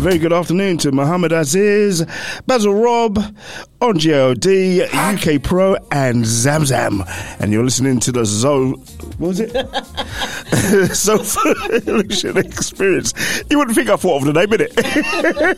very good afternoon to Muhammad Aziz, Basil Robb, on GOD, UK Pro, and Zamzam. And you're listening to the what was it? Sofa Experience. You wouldn't think I thought of the name, innit?